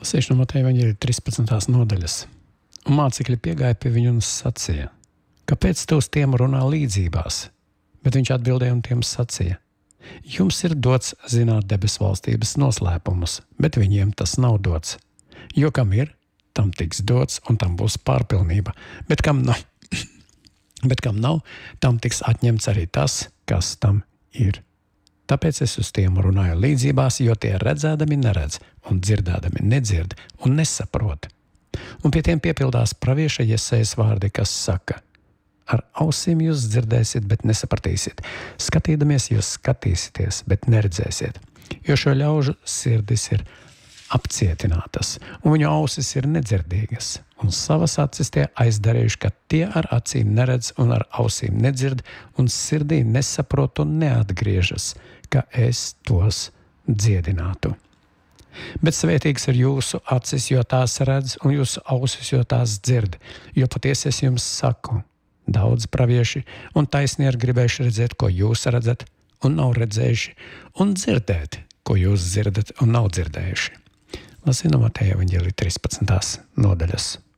Lasīšu no Mateja evaņģēlija 13. nodaļas. Un mācekļi piegāja pie viņu un sacīja: kāpēc tu uz tiem runā līdzībās? Bet viņš atbildēja un tiem sacīja: jums ir dots zināt debesu valstības noslēpumus, bet viņiem tas nav dots. Jo kam ir, tam tiks dots un tam būs pārpilnība, bet kam nav, tam tiks atņemts arī tas, kas tam ir. Tāpēc es uz tiem runāju līdzībās, jo tie redzēdami neredz un dzirdēdami nedzird un nesaprot. Un pie tiem piepildās pravieša Jesajas vārdi, kas saka: ar ausīm jūs dzirdēsiet, bet nesapratīsiet. Skatīdamies, jūs skatīsieties, bet neredzēsiet. Jo šo ļaužu sirdis ir apcietinātas, un viņu ausis ir nedzirdīgas, un savas acis tie aizdarījuši, ka tie ar acīm neredz un ar ausīm nedzird, un sirdī nesaprot un neatgriežas, ka es tos dziedinātu. Bet svētīgs ir jūsu acis, jo tās redz, un jūsu ausis, jo tās dzird. Jo patiesi es jums saku, daudz pravieši un taisni ir gribējuši redzēt, ko jūs redzat, un nav redzējuši, un dzirdēt, ko jūs dzirdat, un nav dzirdējuši. Lasīju no Mateja evaņģēlija 13. nodaļas.